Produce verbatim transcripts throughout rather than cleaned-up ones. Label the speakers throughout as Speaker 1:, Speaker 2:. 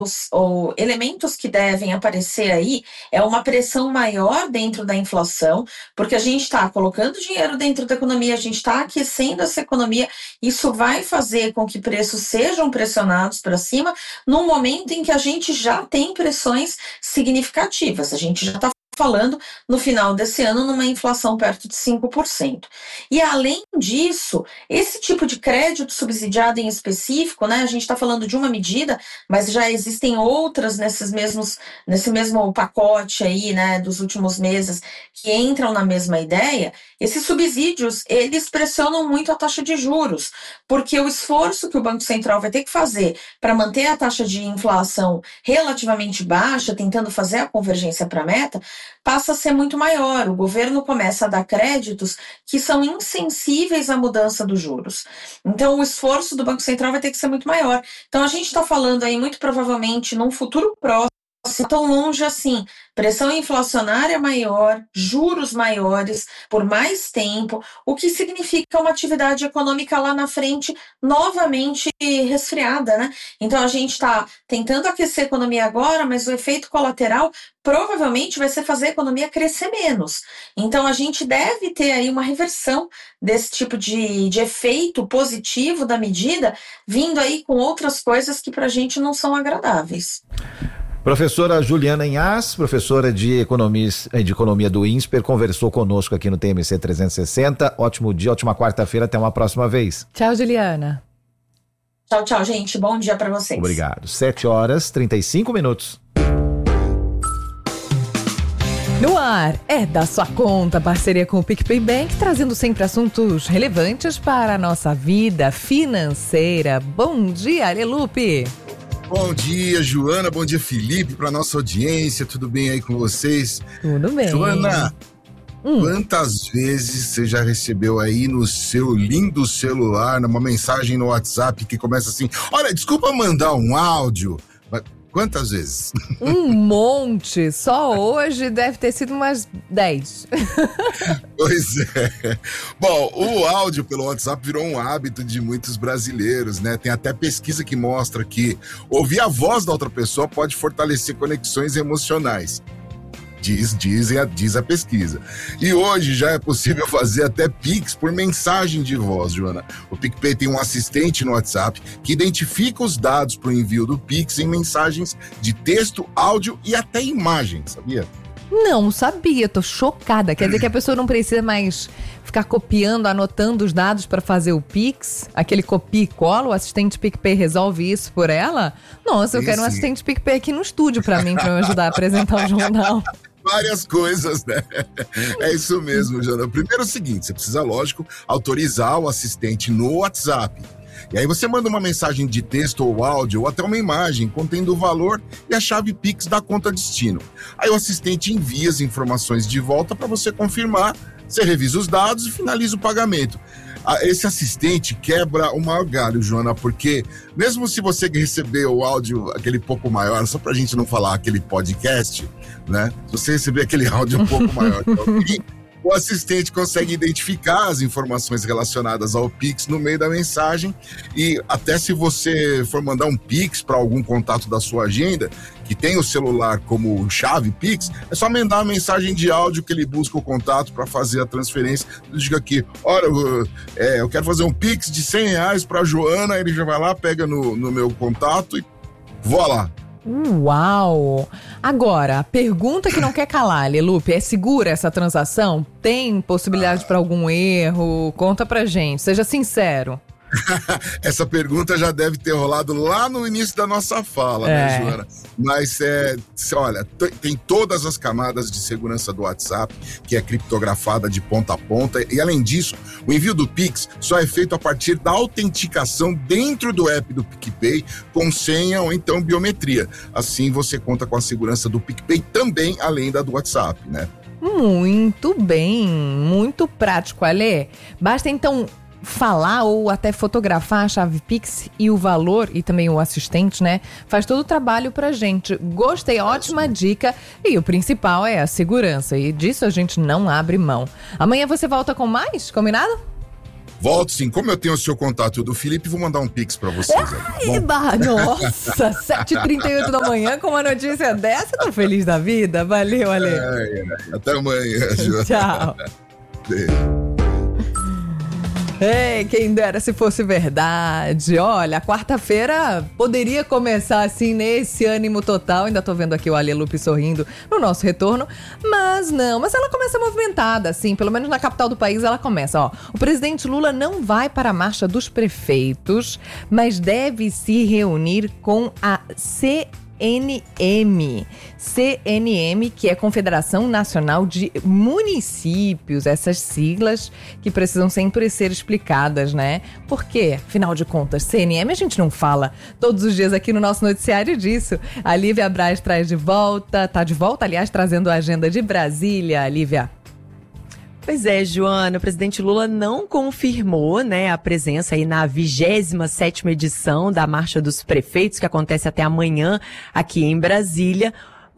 Speaker 1: Os, ou elementos que devem aparecer aí é uma pressão maior dentro da inflação, porque a gente está colocando dinheiro dentro da economia, a gente está aquecendo essa economia, isso vai fazer com que preços sejam pressionados para cima, num momento em que a gente já tem pressões significativas, a gente já está falando no final desse ano numa inflação perto de cinco por cento. E além disso, esse tipo de crédito subsidiado em específico, né, a gente está falando de uma medida, mas já existem outras nesses mesmos, nesse mesmo pacote aí, né, dos últimos meses, que entram na mesma ideia. Esses subsídios, eles pressionam muito a taxa de juros, porque o esforço que o Banco Central vai ter que fazer para manter a taxa de inflação relativamente baixa, tentando fazer a convergência para a meta, passa a ser muito maior. O governo começa a dar créditos que são insensíveis à mudança dos juros. Então, o esforço do Banco Central vai ter que ser muito maior. Então, a gente está falando aí, muito provavelmente, num futuro próximo, tão longe assim, pressão inflacionária maior, juros maiores por mais tempo, o que significa uma atividade econômica lá na frente novamente resfriada, né? Então a gente está tentando aquecer a economia agora, mas o efeito colateral provavelmente vai ser fazer a economia crescer menos. Então a gente deve ter aí uma reversão desse tipo de, de efeito positivo da medida, vindo aí com outras coisas que para a gente não são agradáveis.
Speaker 2: Professora Juliana Inhas, professora de economia, de economia do INSPER, conversou conosco aqui no T M C trezentos e sessenta. Ótimo dia, ótima quarta-feira, até uma próxima vez.
Speaker 3: Tchau, Juliana.
Speaker 1: Tchau, tchau, gente. Bom dia para vocês.
Speaker 2: Obrigado. sete horas e trinta e cinco minutos.
Speaker 3: No ar, é da sua conta, parceria com o PicPay Bank, trazendo sempre assuntos relevantes para a nossa vida financeira. Bom dia, Alelupe.
Speaker 4: Bom dia, Joana, bom dia, Felipe, para nossa audiência, tudo bem aí com vocês?
Speaker 3: Tudo bem.
Speaker 4: Joana,
Speaker 3: hum.
Speaker 4: quantas vezes você já recebeu aí no seu lindo celular, numa mensagem no WhatsApp que começa assim, olha, desculpa mandar um áudio, mas quantas vezes?
Speaker 3: Um monte, só hoje deve ter sido umas dez.
Speaker 4: Pois é. Bom, o áudio pelo WhatsApp virou um hábito de muitos brasileiros, né? Tem até pesquisa que mostra que ouvir a voz da outra pessoa pode fortalecer conexões emocionais. Diz, diz, diz a pesquisa. E hoje já é possível fazer até Pix por mensagem de voz, Joana. O PicPay tem um assistente no WhatsApp que identifica os dados para o envio do Pix em mensagens de texto, áudio e até imagem, sabia?
Speaker 3: Não sabia, tô chocada. Quer dizer que a pessoa não precisa mais ficar copiando, anotando os dados para fazer o Pix? Aquele copia e cola, o assistente PicPay resolve isso por ela? Nossa, eu
Speaker 4: sim,
Speaker 3: quero um
Speaker 4: sim.
Speaker 3: assistente PicPay aqui no estúdio para mim, para me ajudar a apresentar o jornal.
Speaker 4: Várias coisas, né? É isso mesmo, Jana. Primeiro é o seguinte, você precisa, lógico, autorizar o assistente no WhatsApp. E aí você manda uma mensagem de texto ou áudio ou até uma imagem contendo o valor e a chave Pix da conta destino. Aí o assistente envia as informações de volta para você confirmar, você revisa os dados e finaliza o pagamento. Esse assistente quebra o maior galho, Joana, porque mesmo se você receber o áudio aquele pouco maior, só pra gente não falar aquele podcast, né? Se você receber aquele áudio um pouco maior, o assistente consegue identificar as informações relacionadas ao Pix no meio da mensagem e até se você for mandar um Pix para algum contato da sua agenda, que tem o celular como chave Pix, é só mandar uma mensagem de áudio que ele busca o contato para fazer a transferência. Diga aqui, olha, eu, é, eu quero fazer um Pix de cem reais para a Joana, ele já vai lá, pega no, no meu contato e vou lá.
Speaker 3: Uau! Agora, a pergunta que não quer calar, Lelupe, é segura essa transação? Tem possibilidade para algum erro? Conta pra gente, seja sincero.
Speaker 4: Essa pergunta já deve ter rolado lá no início da nossa fala,
Speaker 3: é.
Speaker 4: né, Joana? Mas, é, olha, t- tem todas as camadas de segurança do WhatsApp, que é criptografada de ponta a ponta, e além disso, o envio do Pix só é feito a partir da autenticação dentro do app do PicPay, com senha ou então biometria. Assim, você conta com a segurança do PicPay também, além da do WhatsApp, né?
Speaker 3: Muito bem, muito prático, Ale. Basta então falar ou até fotografar a chave Pix e o valor, e também o assistente, né? Faz todo o trabalho pra gente. Gostei, ótima dica. E o principal é a segurança, e disso a gente não abre mão. Amanhã você volta com mais, combinado?
Speaker 4: Volto sim. Como eu tenho o seu contato do Felipe, vou mandar um pix pra vocês. Aí,
Speaker 3: Eba, nossa, sete e trinta e oito da manhã com uma notícia dessa, tô feliz da vida. Valeu, Ale.
Speaker 4: É, é. Até amanhã, Joana.
Speaker 3: Tchau.
Speaker 4: Beijo.
Speaker 3: Ei, quem dera se fosse verdade. Olha, a quarta-feira poderia começar assim nesse ânimo total. Ainda tô vendo aqui o Ale Lupe sorrindo no nosso retorno. Mas não, mas ela começa movimentada, assim. Pelo menos na capital do país ela começa, ó. O presidente Lula não vai para a marcha dos prefeitos, mas deve se reunir com a C N M. C N M, que é Confederação Nacional de Municípios, essas siglas que precisam sempre ser explicadas, né? Por quê? Afinal de contas, C N M a gente não fala todos os dias aqui no nosso noticiário disso. A Lívia Braz traz de volta, tá de volta, aliás, trazendo a agenda de Brasília, Lívia.
Speaker 5: Pois é, Joana, o presidente Lula não confirmou, né, a presença aí na vigésima sétima edição da Marcha dos Prefeitos, que acontece até amanhã aqui em Brasília,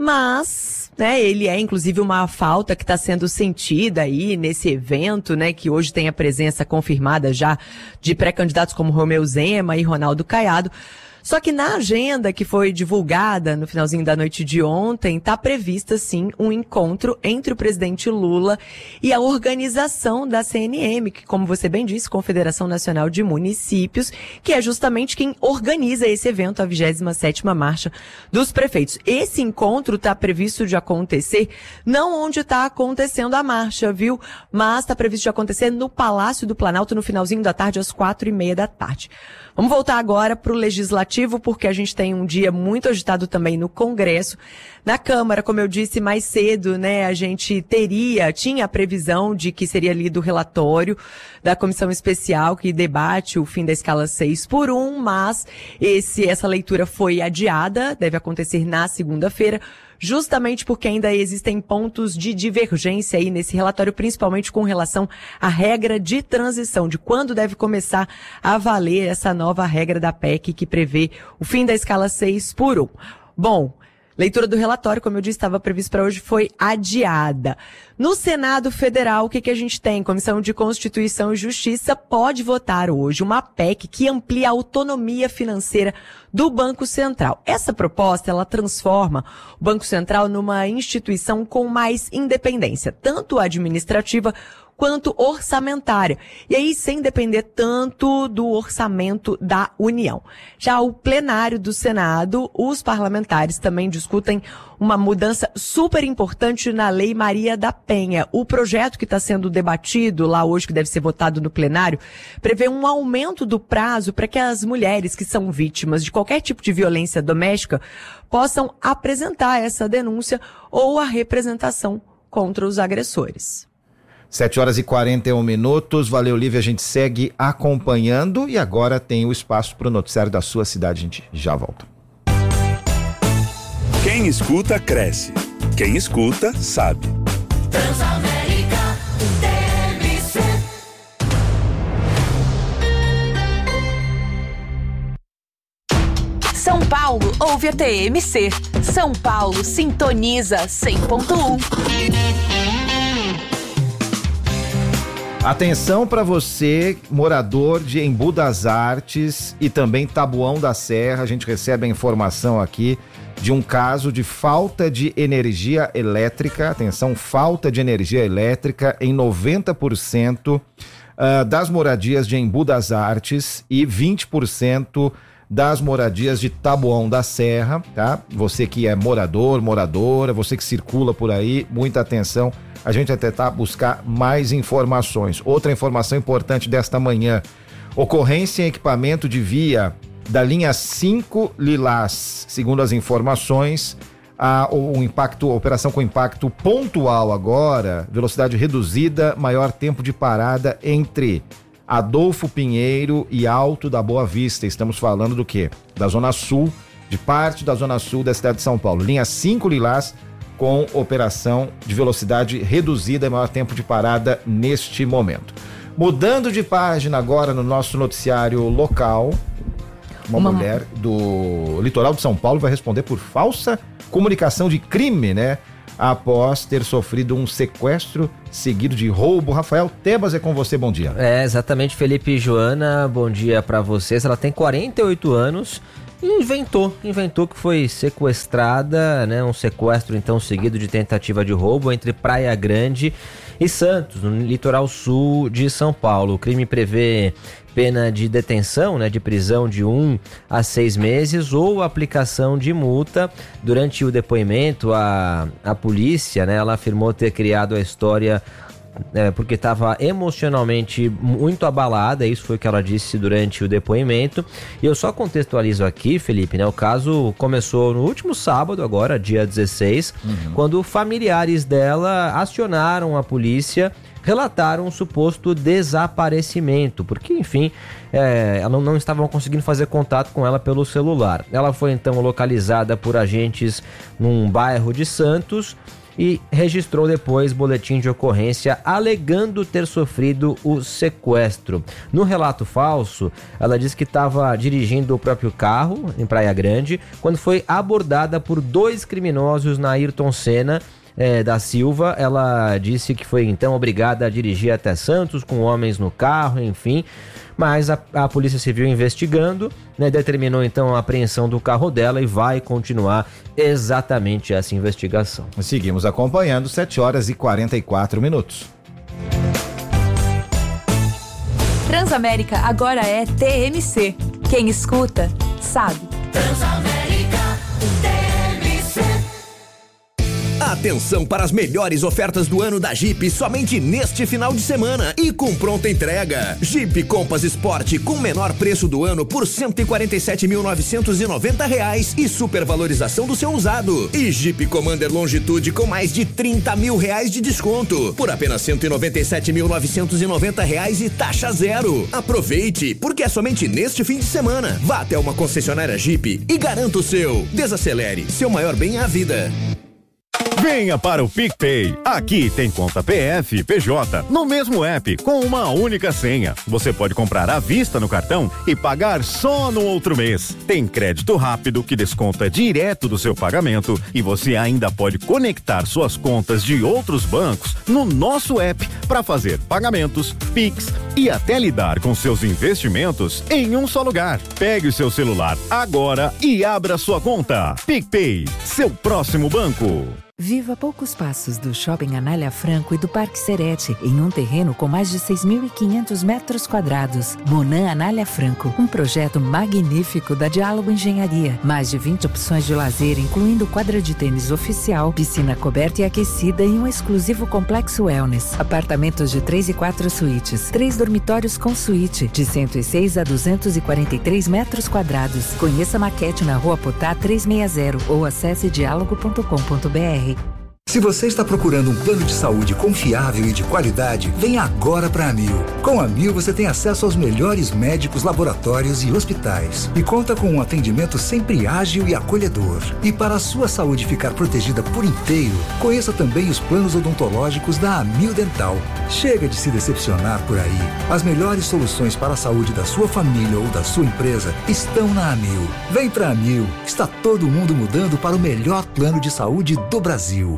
Speaker 5: mas, né, ele é inclusive uma falta que está sendo sentida aí nesse evento, né, que hoje tem a presença confirmada já de pré-candidatos como Romeu Zema e Ronaldo Caiado. Só que na agenda que foi divulgada no finalzinho da noite de ontem, está prevista, sim, um encontro entre o presidente Lula e a organização da C N M, que, como você bem disse, Confederação Nacional de Municípios, que é justamente quem organiza esse evento, a vigésima sétima Marcha dos Prefeitos. Esse encontro está previsto de acontecer não onde está acontecendo a marcha, viu? Mas está previsto de acontecer no Palácio do Planalto no finalzinho da tarde, às quatro e meia da tarde. Vamos voltar agora para o Legislativo, porque a gente tem um dia muito agitado também no Congresso. Na Câmara, como eu disse mais cedo, né, a gente teria, tinha a previsão de que seria lido o relatório da Comissão Especial que debate o fim da escala seis por um, mas esse, essa leitura foi adiada, deve acontecer na segunda-feira, justamente porque ainda existem pontos de divergência aí nesse relatório, principalmente com relação à regra de transição, de quando deve começar a valer essa nova regra da P E C que prevê o fim da escala seis por um. Bom, leitura do relatório, como eu disse, estava previsto para hoje, foi adiada. No Senado Federal, o que, que a gente tem? Comissão de Constituição e Justiça pode votar hoje uma P E C que amplia a autonomia financeira do Banco Central. Essa proposta, ela transforma o Banco Central numa instituição com mais independência, tanto administrativa quanto orçamentária. E aí, sem depender tanto do orçamento da União. Já o plenário do Senado, os parlamentares também discutem uma mudança super importante na Lei Maria da Penha. O projeto que está sendo debatido lá hoje, que deve ser votado no plenário, prevê um aumento do prazo para que as mulheres que são vítimas de qualquer tipo de violência doméstica possam apresentar essa denúncia ou a representação contra os agressores.
Speaker 2: sete horas e quarenta e um minutos. Valeu, Lívia. A gente segue acompanhando e agora tem o espaço para o noticiário da sua cidade. A gente já volta.
Speaker 6: Quem escuta, cresce. Quem escuta, sabe.
Speaker 7: Transamérica T M C.
Speaker 8: São Paulo ouve a T M C. São Paulo sintoniza cem ponto um.
Speaker 2: Atenção para você, morador de Embu das Artes e também Taboão da Serra. A gente recebe a informação aqui de um caso de falta de energia elétrica. Atenção, falta de energia elétrica em noventa por cento uh, das moradias de Embu das Artes e vinte por cento das moradias de Taboão da Serra, tá? Você que é morador, moradora, você que circula por aí, muita atenção. A gente vai tentar buscar mais informações. Outra informação importante desta manhã: ocorrência em equipamento de via da linha cinco Lilás. Segundo as informações, a, o impacto, a operação com impacto pontual agora, velocidade reduzida, maior tempo de parada entre Adolfo Pinheiro e Alto da Boa Vista. Estamos falando do quê? Da Zona Sul, de parte da Zona Sul da cidade de São Paulo. Linha cinco Lilás, com operação de velocidade reduzida e maior tempo de parada neste momento. Mudando de página agora no nosso noticiário local, uma, uma mulher do litoral de São Paulo vai responder por falsa comunicação de crime, né? após ter sofrido um sequestro seguido de roubo. Rafael Tebas, é com você, bom dia.
Speaker 9: É, exatamente, Felipe e Joana, bom dia pra vocês. Ela tem quarenta e oito anos e inventou, inventou que foi sequestrada, né? Um sequestro então seguido de tentativa de roubo entre Praia Grande e Santos, no litoral sul de São Paulo. O crime prevê pena de detenção, né, de prisão de um a seis meses ou aplicação de multa. Durante o depoimento, a, a polícia, né, ela afirmou ter criado a história é, porque estava emocionalmente muito abalada. Isso foi o que ela disse durante o depoimento. E eu só contextualizo aqui, Felipe, né, o caso começou no último sábado, agora, dia dezesseis, uhum. quando familiares dela acionaram a polícia, relataram um suposto desaparecimento, porque, enfim, é, não, não estavam conseguindo fazer contato com ela pelo celular. Ela foi, então, localizada por agentes num bairro de Santos e registrou depois boletim de ocorrência alegando ter sofrido o sequestro. No relato falso, ela disse que estava dirigindo o próprio carro em Praia Grande quando foi abordada por dois criminosos na Ayrton Senna É, da Silva. Ela disse que foi então obrigada a dirigir até Santos com homens no carro, enfim, mas a, a Polícia Civil investigando, né, determinou então a apreensão do carro dela e vai continuar exatamente essa investigação.
Speaker 2: Seguimos acompanhando, sete horas e quarenta e quatro minutos.
Speaker 8: Transamérica agora é T M C. Quem escuta, sabe.
Speaker 7: Transamérica T M C.
Speaker 10: Atenção para as melhores ofertas do ano da Jeep somente neste final de semana e com pronta entrega. Jeep Compass Sport com menor preço do ano por cento e quarenta e sete mil novecentos e noventa reais e supervalorização do seu usado. E Jeep Commander Longitude com mais de trinta mil reais de desconto por apenas cento e noventa e sete mil novecentos e noventa reais e taxa zero. Aproveite, porque é somente neste fim de semana. Vá até uma concessionária Jeep e garanta o seu. Desacelere, seu maior bem é a vida.
Speaker 11: Venha para o PicPay. Aqui tem conta P F e P J no mesmo app com uma única senha. Você pode comprar à vista no cartão e pagar só no outro mês. Tem crédito rápido que desconta direto do seu pagamento e você ainda pode conectar suas contas de outros bancos no nosso app para fazer pagamentos, Pix e até lidar com seus investimentos em um só lugar. Pegue o seu celular agora e abra sua conta. PicPay, seu próximo banco.
Speaker 12: Viva a poucos passos do Shopping Anália Franco e do Parque Serete, em um terreno com mais de seis mil e quinhentos metros quadrados. Monan Anália Franco, um projeto magnífico da Diálogo Engenharia. Mais de vinte opções de lazer, incluindo quadra de tênis oficial, piscina coberta e aquecida e um exclusivo complexo wellness. Apartamentos de três e quatro suítes, três dormitórios com suíte, de cento e seis a duzentos e quarenta e três metros quadrados. Conheça a maquete na Rua Potá trezentos e sessenta ou acesse diálogo ponto com ponto br.
Speaker 13: Se você está procurando um plano de saúde confiável e de qualidade, venha agora para a Amil. Com a Amil você tem acesso aos melhores médicos, laboratórios e hospitais. E conta com um atendimento sempre ágil e acolhedor. E para a sua saúde ficar protegida por inteiro, conheça também os planos odontológicos da Amil Dental. Chega de se decepcionar por aí. As melhores soluções para a saúde da sua família ou da sua empresa estão na Amil. Vem para a Amil. Está todo mundo mudando para o melhor plano de saúde do Brasil.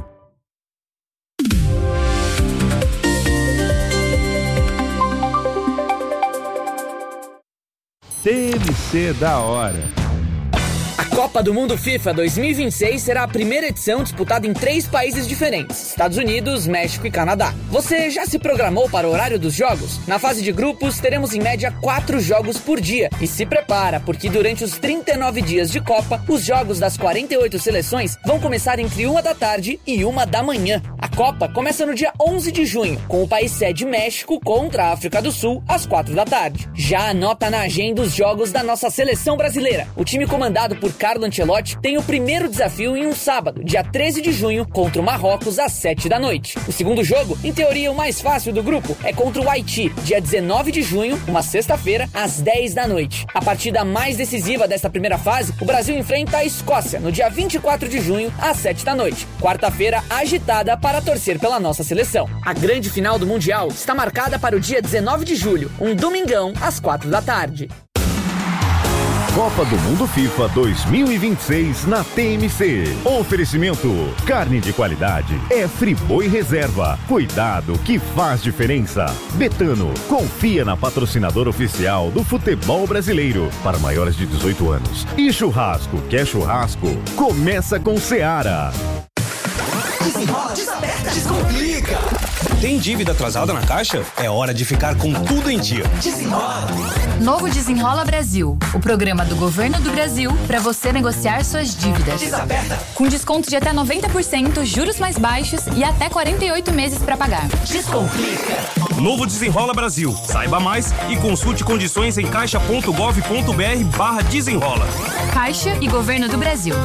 Speaker 11: T M C da hora.
Speaker 14: A Copa do Mundo FIFA dois mil e vinte e seis será a primeira edição disputada em três países diferentes: Estados Unidos, México e Canadá. Você já se programou para o horário dos jogos? Na fase de grupos, teremos em média quatro jogos por dia. E se prepara, porque durante os trinta e nove dias de Copa, os jogos das quarenta e oito seleções vão começar entre uma da tarde e uma da manhã. A Copa começa no dia onze de junho, com o país sede México contra a África do Sul, às quatro da tarde. Já anota na agenda os jogos da nossa seleção brasileira. O time comandado por Carlo Ancelotti tem o primeiro desafio em um sábado, dia treze de junho, contra o Marrocos, às sete da noite. O segundo jogo, em teoria o mais fácil do grupo, é contra o Haiti, dia dezenove de junho, uma sexta-feira, às dez da noite. A partida mais decisiva desta primeira fase, o Brasil enfrenta a Escócia, no dia vinte e quatro de junho, às sete da noite. Quarta-feira agitada para torcer pela nossa seleção. A grande final do Mundial está marcada para o dia dezenove de julho, um domingão, às quatro da tarde.
Speaker 11: Copa do Mundo FIFA dois mil e vinte e seis na T M C. Oferecimento: carne de qualidade é Friboi Reserva. Cuidado que faz diferença. Betano, confia na patrocinadora oficial do futebol brasileiro para maiores de dezoito anos. E churrasco, quer churrasco? Começa com Seara.
Speaker 7: Desenrola, desaperta, descomplica. Tem dívida atrasada na Caixa? É hora de ficar com tudo em dia. Desenrola.
Speaker 15: Novo Desenrola Brasil, o programa do Governo do Brasil para você negociar suas dívidas.
Speaker 7: Desaperta.
Speaker 15: Com desconto de até noventa por cento, juros mais baixos e até quarenta e oito meses para pagar.
Speaker 7: Descomplica.
Speaker 16: Novo Desenrola Brasil. Saiba mais e consulte condições em caixa ponto gov ponto br barra desenrola.
Speaker 15: Caixa e Governo do Brasil.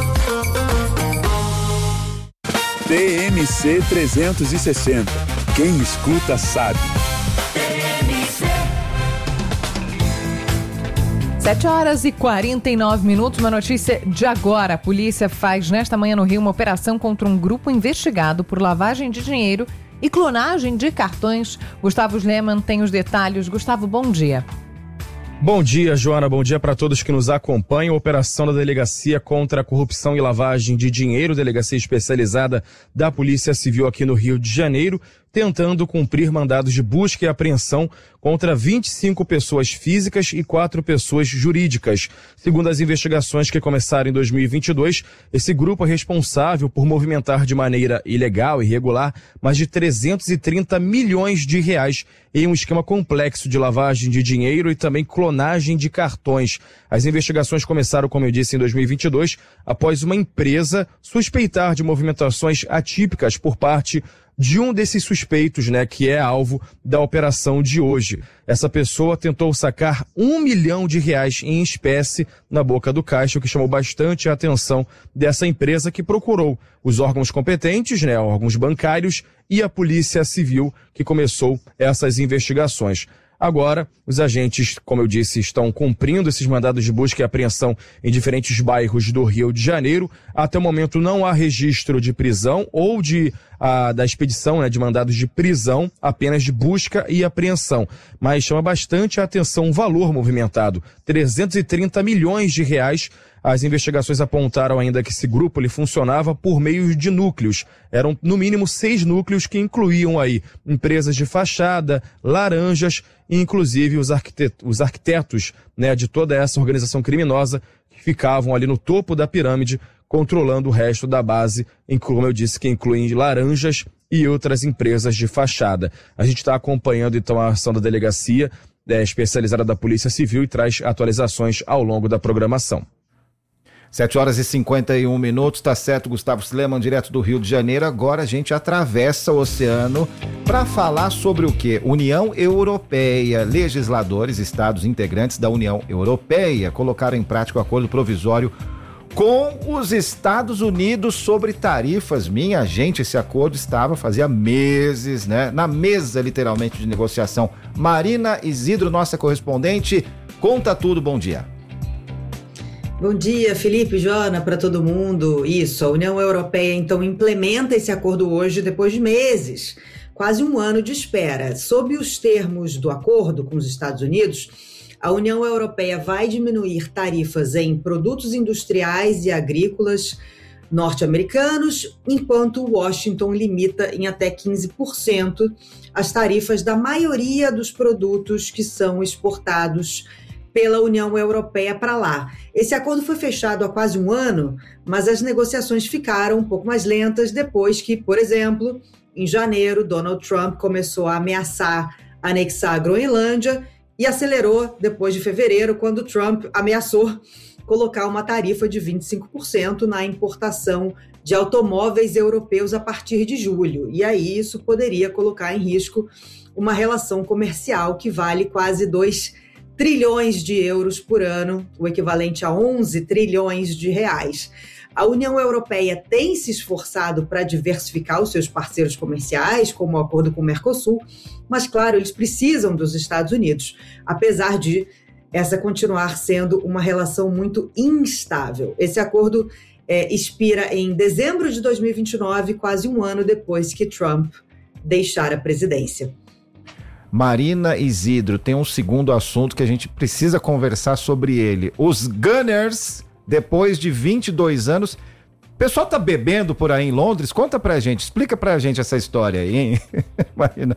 Speaker 6: T M C trezentos e sessenta. Quem escuta sabe.
Speaker 3: sete horas e quarenta e nove minutos, uma notícia de agora. A polícia faz nesta manhã no Rio uma operação contra um grupo investigado por lavagem de dinheiro e clonagem de cartões. Gustavo Sleman tem os detalhes. Gustavo, bom dia.
Speaker 17: Bom dia, Joana. Bom dia para todos que nos acompanham. Operação da Delegacia contra a Corrupção e Lavagem de Dinheiro, delegacia especializada da Polícia Civil aqui no Rio de Janeiro, tentando cumprir mandados de busca e apreensão contra vinte e cinco pessoas físicas e quatro pessoas jurídicas. Segundo as investigações que começaram em dois mil e vinte e dois, esse grupo é responsável por movimentar de maneira ilegal e irregular mais de trezentos e trinta milhões de reais em um esquema complexo de lavagem de dinheiro e também clonagem de cartões. As investigações começaram, como eu disse, em dois mil e vinte e dois, após uma empresa suspeitar de movimentações atípicas por parte de um desses suspeitos, né, que é alvo da operação de hoje. Essa pessoa tentou sacar um milhão de reais em espécie na boca do caixa, o que chamou bastante a atenção dessa empresa, que procurou os órgãos competentes, né, órgãos bancários e a Polícia Civil, que começou essas investigações. Agora, os agentes, como eu disse, estão cumprindo esses mandados de busca e apreensão em diferentes bairros do Rio de Janeiro. Até o momento não há registro de prisão ou de a, da expedição, né, de mandados de prisão, apenas de busca e apreensão. Mas chama bastante a atenção o valor movimentado, trezentos e trinta milhões de reais. As investigações apontaram ainda que esse grupo ele funcionava por meio de núcleos. Eram no mínimo seis núcleos que incluíam aí empresas de fachada, laranjas e inclusive os, arquitetos, os arquitetos, né, de toda essa organização criminosa que ficavam ali no topo da pirâmide controlando o resto da base, como eu disse, que incluem laranjas e outras empresas de fachada. A gente está acompanhando então a ação da delegacia é, especializada da Polícia Civil e traz atualizações ao longo da programação.
Speaker 2: sete horas e cinquenta e um minutos, tá certo, Gustavo Sleman, direto do Rio de Janeiro. Agora a gente atravessa o oceano para falar sobre o quê? União Europeia. Legisladores, estados integrantes da União Europeia colocaram em prática o acordo provisório com os Estados Unidos sobre tarifas. Minha gente, esse acordo estava fazia meses, né? Na mesa, literalmente, de negociação. Marina Isidro, nossa correspondente, conta tudo, bom dia.
Speaker 18: Bom dia, Felipe, Joana, para todo mundo. Isso, a União Europeia então implementa esse acordo hoje depois de meses, quase um ano de espera. Sob os termos do acordo com os Estados Unidos, a União Europeia vai diminuir tarifas em produtos industriais e agrícolas norte-americanos, enquanto Washington limita em até quinze por cento as tarifas da maioria dos produtos que são exportados pela União Europeia para lá. Esse acordo foi fechado há quase um ano, mas as negociações ficaram um pouco mais lentas depois que, por exemplo, em janeiro, Donald Trump começou a ameaçar anexar a Groenlândia e acelerou depois de fevereiro, quando Trump ameaçou colocar uma tarifa de vinte e cinco por cento na importação de automóveis europeus a partir de julho. E aí isso poderia colocar em risco uma relação comercial que vale quase dois trilhões de euros por ano, o equivalente a onze trilhões de reais. A União Europeia tem se esforçado para diversificar os seus parceiros comerciais, como o acordo com o Mercosul, mas, claro, eles precisam dos Estados Unidos, apesar de essa continuar sendo uma relação muito instável. Esse acordo é, expira em dezembro de dois mil e vinte e nove, quase um ano depois que Trump deixar a presidência.
Speaker 2: Marina Isidro, tem um segundo assunto que a gente precisa conversar sobre ele. Os Gunners, depois de vinte e dois anos... O pessoal tá bebendo por aí em Londres? Conta pra gente, explica pra gente essa história aí, hein, Marina?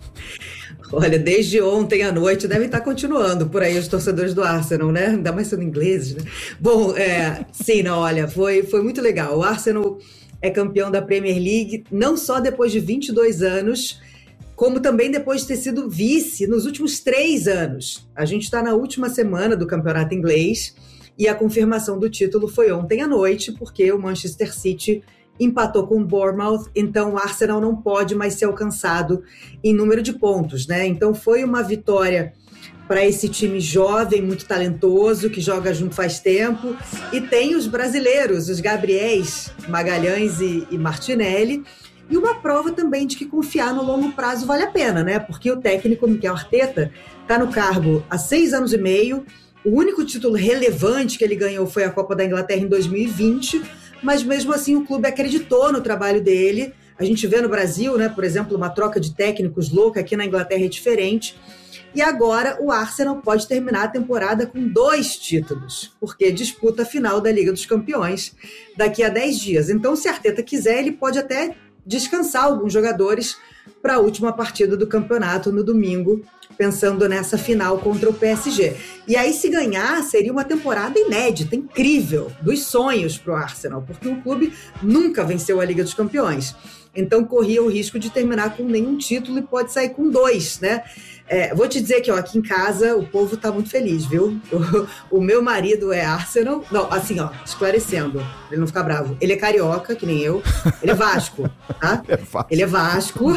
Speaker 18: Olha, desde ontem à noite devem estar continuando por aí os torcedores do Arsenal, né? Ainda mais sendo ingleses, né? Bom, é, sim, não, olha, foi, foi muito legal. O Arsenal é campeão da Premier League, não só depois de vinte e dois anos, como também depois de ter sido vice nos últimos três anos. A gente está na última semana do campeonato inglês e a confirmação do título foi ontem à noite, porque o Manchester City empatou com o Bournemouth, então o Arsenal não pode mais ser alcançado em número de pontos, né? Então foi uma vitória para esse time jovem, muito talentoso, que joga junto faz tempo, e tem os brasileiros, os Gabriéis, Magalhães e, e Martinelli, e uma prova também de que confiar no longo prazo vale a pena, né? Porque o técnico Mikel Arteta está no cargo há seis anos e meio, o único título relevante que ele ganhou foi a Copa da Inglaterra em dois mil e vinte, mas mesmo assim o clube acreditou no trabalho dele. A gente vê no Brasil, né, por exemplo, uma troca de técnicos louca, aqui na Inglaterra é diferente. E agora o Arsenal pode terminar a temporada com dois títulos, porque disputa a final da Liga dos Campeões daqui a dez dias. Então, se Arteta quiser, ele pode até descansar alguns jogadores para a última partida do campeonato no domingo, pensando nessa final contra o P S G. E aí, se ganhar, seria uma temporada inédita, incrível, dos sonhos para o Arsenal, porque o clube nunca venceu a Liga dos Campeões. Então, corria o risco de terminar com nenhum título e pode sair com dois, né? É, vou te dizer que ó, aqui em casa o povo tá muito feliz, viu? O, o meu marido é Arsenal. Não, assim, ó, esclarecendo, pra ele não ficar bravo. Ele é carioca, que nem eu. Ele é Vasco, tá? É ele é Vasco.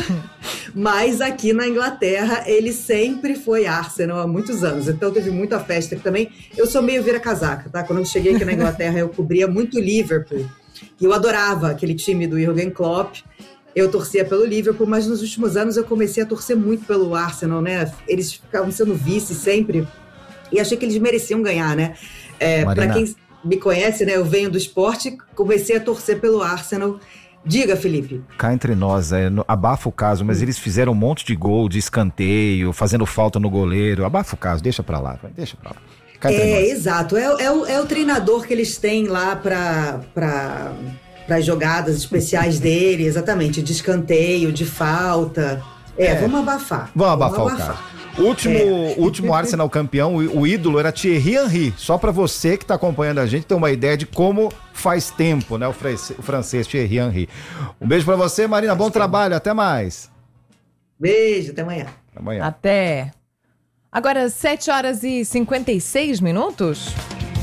Speaker 18: Mas aqui na Inglaterra ele sempre foi Arsenal há muitos anos. Então teve muita festa aqui também. Eu sou meio vira-casaca, tá? Quando eu cheguei aqui na Inglaterra eu cobria muito Liverpool. E eu adorava aquele time do Jürgen Klopp. Eu torcia pelo Liverpool, mas nos últimos anos eu comecei a torcer muito pelo Arsenal, né? Eles ficavam sendo vice sempre e achei que eles mereciam ganhar, né? É, para quem me conhece, né? Eu venho do esporte, comecei a torcer pelo Arsenal. Diga, Felipe.
Speaker 2: Cá entre nós, é, no, abafa o caso, mas hum. eles fizeram um monte de gol, de escanteio, fazendo falta no goleiro. Abafa o caso, deixa pra lá, deixa pra lá.
Speaker 18: É, exato. É, é, o, é o treinador que eles têm lá pra... pra... para as jogadas especiais dele, exatamente, de escanteio, de falta. É, é. vamos abafar.
Speaker 2: Vamos abafar, vamos abafar. o cara. O último, é. último Arsenal campeão, o, o ídolo era Thierry Henry. Só para você que está acompanhando a gente ter uma ideia de como faz tempo, né, o, francês, o francês Thierry Henry. Um beijo para você, Marina, bom trabalho, até mais.
Speaker 18: Beijo, até amanhã.
Speaker 2: Até amanhã.
Speaker 3: Até. Agora, sete horas e cinquenta e seis minutos.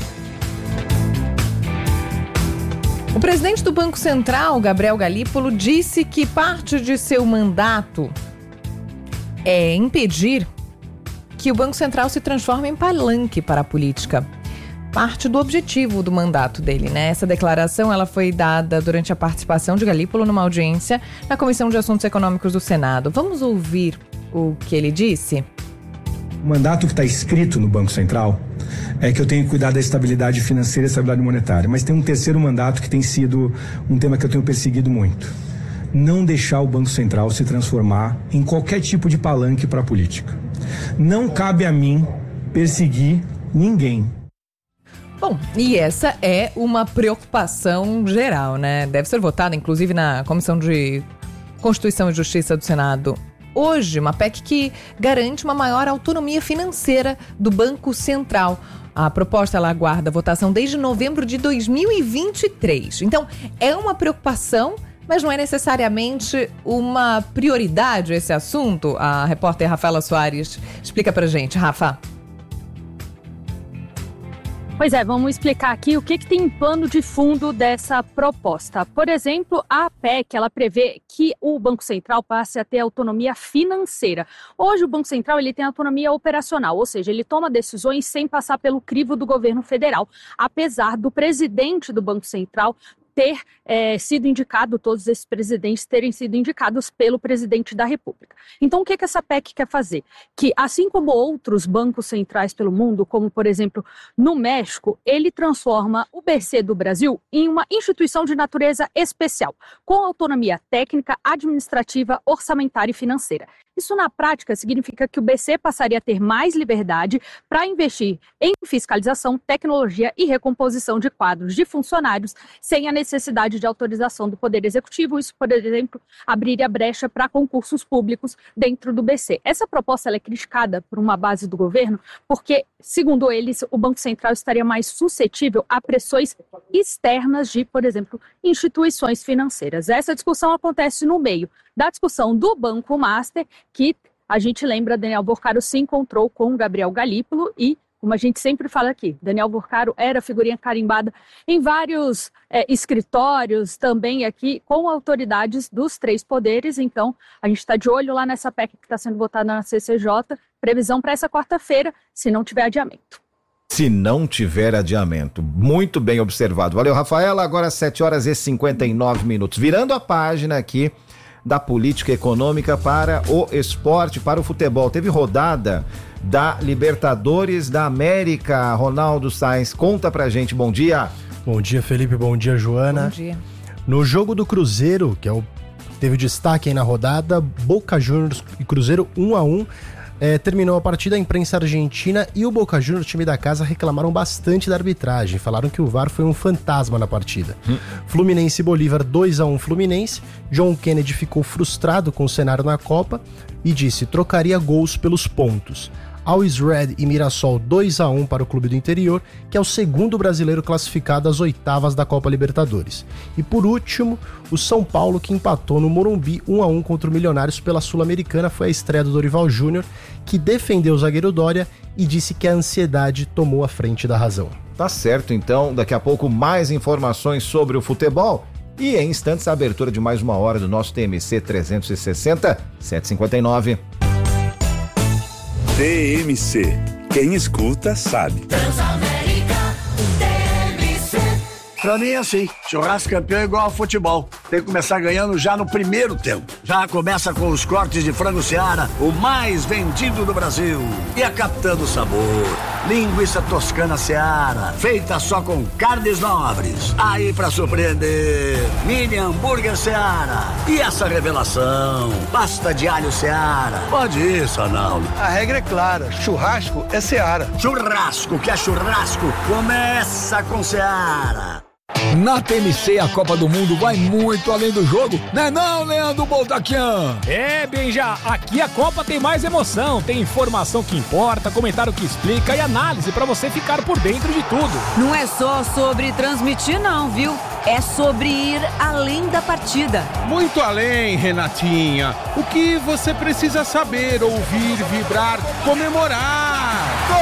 Speaker 3: O presidente do Banco Central, Gabriel Galípolo, disse que parte de seu mandato é impedir que o Banco Central se transforme em palanque para a política. Parte do objetivo do mandato dele, né? Essa declaração ela foi dada durante a participação de Galípolo numa audiência na Comissão de Assuntos Econômicos do Senado. Vamos ouvir o que ele disse?
Speaker 19: O mandato que está escrito no Banco Central é que eu tenho que cuidar da estabilidade financeira e estabilidade monetária. Mas tem um terceiro mandato que tem sido um tema que eu tenho perseguido muito. Não deixar o Banco Central se transformar em qualquer tipo de palanque para a política. Não cabe a mim perseguir ninguém.
Speaker 3: Bom, e essa é uma preocupação geral, né? Deve ser votada, inclusive, na Comissão de Constituição e Justiça do Senado. Hoje, uma P E C que garante uma maior autonomia financeira do Banco Central. A proposta ela aguarda votação desde novembro de dois mil e vinte e três. Então, é uma preocupação, mas não é necessariamente uma prioridade esse assunto. A repórter Rafaela Soares explica pra gente. Rafa.
Speaker 20: Pois é, vamos explicar aqui o que, que tem em pano de fundo dessa proposta. Por exemplo, a P E C ela prevê que o Banco Central passe a ter autonomia financeira. Hoje o Banco Central ele tem autonomia operacional, ou seja, ele toma decisões sem passar pelo crivo do governo federal, apesar do presidente do Banco Central ter é, sido indicado, todos esses presidentes terem sido indicados pelo presidente da República. Então, o que, que essa P E C quer fazer? Que, assim como outros bancos centrais pelo mundo, como, por exemplo, no México, ele transforma o B C do Brasil em uma instituição de natureza especial, com autonomia técnica, administrativa, orçamentária e financeira. Isso, na prática, significa que o B C passaria a ter mais liberdade para investir em fiscalização, tecnologia e recomposição de quadros de funcionários sem a necessidade de autorização do Poder Executivo. Isso, por exemplo, abriria brecha para concursos públicos dentro do B C. Essa proposta ela é criticada por uma base do governo porque, segundo eles, o Banco Central estaria mais suscetível a pressões externas de, por exemplo, instituições financeiras. Essa discussão acontece no meio da discussão do Banco Master, que a gente lembra, Daniel Porcaro se encontrou com Gabriel Galípolo e, como a gente sempre fala aqui, Daniel Porcaro era figurinha carimbada em vários é, escritórios, também aqui com autoridades dos três poderes. Então, a gente está de olho lá nessa P E C que está sendo votada na C C J, previsão para essa quarta-feira, se não tiver adiamento.
Speaker 2: Se não tiver adiamento. Muito bem observado. Valeu, Rafaela. Agora sete horas e cinquenta e nove minutos. Virando a página aqui da política econômica para o esporte, para o futebol. Teve rodada da Libertadores da América. Ronaldo Sainz, conta pra gente. Bom dia.
Speaker 21: Bom dia, Felipe. Bom dia, Joana.
Speaker 3: Bom dia.
Speaker 21: No jogo do Cruzeiro, que é o, teve destaque aí na rodada, Boca Juniors e Cruzeiro um a um. É, terminou a partida, a imprensa argentina e o Boca Juniors, time da casa, reclamaram bastante da arbitragem. Falaram que o V A R foi um fantasma na partida. Hum. Fluminense e Bolívar dois a um Fluminense. John Kennedy ficou frustrado com o cenário na Copa e disse trocaria gols pelos pontos. Always Red e Mirassol dois a um para o Clube do Interior, que é o segundo brasileiro classificado às oitavas da Copa Libertadores. E por último, o São Paulo, que empatou no Morumbi um a um contra o Milionários pela Sul-Americana. Foi a estreia do Dorival Júnior, que defendeu o zagueiro Dória e disse que a ansiedade tomou a frente da razão.
Speaker 2: Tá certo, então, daqui a pouco mais informações sobre o futebol. E em instantes a abertura de mais uma hora do nosso T M C trezentos e sessenta, sete e cinquenta e nove.
Speaker 6: T M C. Quem escuta sabe.
Speaker 22: Pra mim é assim, churrasco campeão é igual ao futebol. Tem que começar ganhando já no primeiro tempo. Já começa com os cortes de frango Seara, o mais vendido do Brasil. E a Capitã do Sabor, linguiça toscana Seara, feita só com carnes nobres. Aí pra surpreender, mini hambúrguer Seara. E essa revelação, pasta de alho Seara. Pode ir, Sanaldo.
Speaker 23: A regra é clara, churrasco é Seara.
Speaker 22: Churrasco que é churrasco, começa com Seara.
Speaker 24: Na T M C, a Copa do Mundo vai muito além do jogo, né não, Leandro Boltaquian?
Speaker 25: É, Benja, aqui a Copa tem mais emoção, tem informação que importa, comentário que explica e análise pra você ficar por dentro de tudo.
Speaker 26: Não é só sobre transmitir não, viu? É sobre ir além da partida.
Speaker 27: Muito além, Renatinha. O que você precisa saber, ouvir, vibrar, comemorar.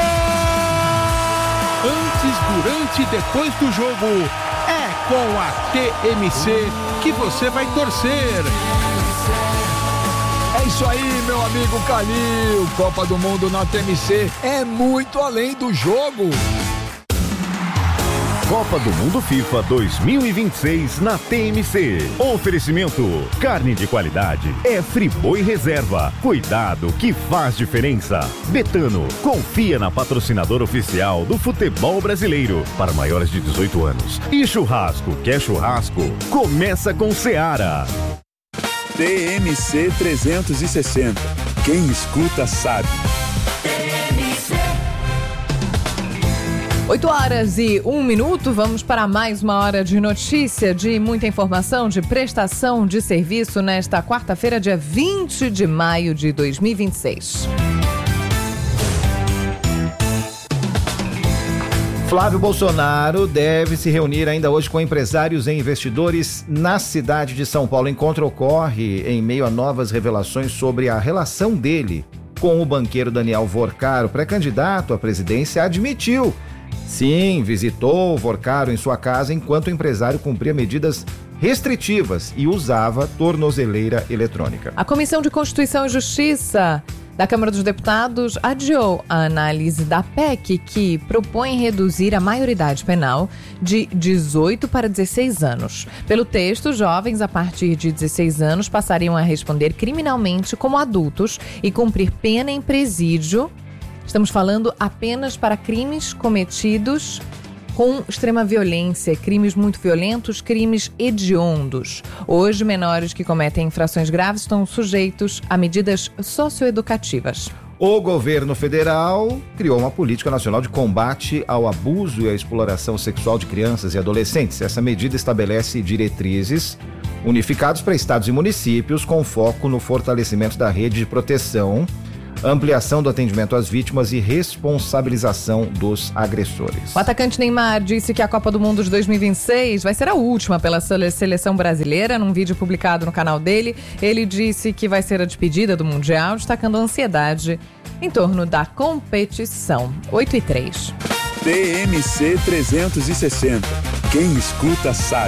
Speaker 27: Gol! Antes, durante e depois do jogo, é com a T M C que você vai torcer.
Speaker 24: É isso aí, meu amigo Calil. Copa do Mundo na T M C é muito além do jogo.
Speaker 11: Copa do Mundo FIFA dois mil e vinte e seis na T M C. Oferecimento: carne de qualidade é Friboi Reserva. Cuidado que faz diferença. Betano, confia na patrocinadora oficial do futebol brasileiro para maiores de dezoito anos. E churrasco, quer churrasco? Começa com Seara.
Speaker 6: T M C trezentos e sessenta. Quem escuta sabe.
Speaker 3: oito horas e um minuto, vamos para mais uma hora de notícia, de muita informação, de prestação de serviço nesta quarta-feira, dia vinte de maio de dois mil e vinte e seis.
Speaker 2: Flávio Bolsonaro deve se reunir ainda hoje com empresários e investidores na cidade de São Paulo. O encontro ocorre em meio a novas revelações sobre a relação dele com o banqueiro Daniel Porcaro. Pré-candidato à presidência admitiu, sim, visitou Porcaro em sua casa enquanto o empresário cumpria medidas restritivas e usava tornozeleira eletrônica.
Speaker 3: A Comissão de Constituição e Justiça da Câmara dos Deputados adiou a análise da P E C que propõe reduzir a maioridade penal de dezoito para dezesseis anos. Pelo texto, jovens a partir de dezesseis anos passariam a responder criminalmente como adultos e cumprir pena em presídio. Estamos falando apenas para crimes cometidos com extrema violência, crimes muito violentos, crimes hediondos. Hoje, menores que cometem infrações graves estão sujeitos a medidas socioeducativas.
Speaker 2: O governo federal criou uma política nacional de combate ao abuso e à exploração sexual de crianças e adolescentes. Essa medida estabelece diretrizes unificadas para estados e municípios com foco no fortalecimento da rede de proteção, ampliação do atendimento às vítimas e responsabilização dos agressores.
Speaker 3: O atacante Neymar disse que a Copa do Mundo de dois mil e vinte e seis vai ser a última pela seleção brasileira. Num vídeo publicado no canal dele, ele disse que vai ser a despedida do Mundial, destacando a ansiedade em torno da competição. oito e três.
Speaker 6: T M C trezentos e sessenta. Quem escuta sabe.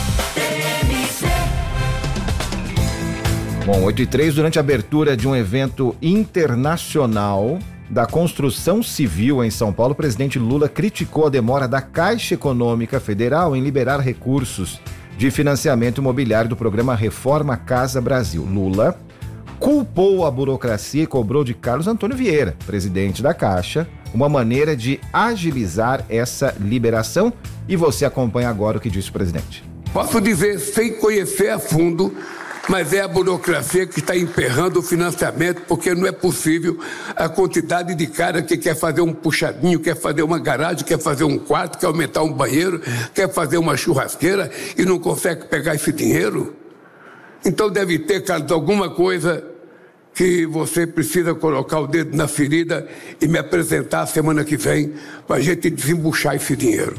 Speaker 2: Bom, oito e três, durante a abertura de um evento internacional da construção civil em São Paulo, o presidente Lula criticou a demora da Caixa Econômica Federal em liberar recursos de financiamento imobiliário do programa Reforma Casa Brasil. Lula culpou a burocracia e cobrou de Carlos Antônio Vieira, presidente da Caixa, uma maneira de agilizar essa liberação. E você acompanha agora o que disse o presidente.
Speaker 1: Posso dizer, sem conhecer a fundo, mas é a burocracia que está emperrando o financiamento, porque não é possível a quantidade de cara que quer fazer um puxadinho, quer fazer uma garagem, quer fazer um quarto, quer aumentar um banheiro, quer fazer uma churrasqueira e não consegue pegar esse dinheiro. Então deve ter, Carlos, alguma coisa que você precisa colocar o dedo na ferida e me apresentar semana que vem para a gente desembuchar esse dinheiro.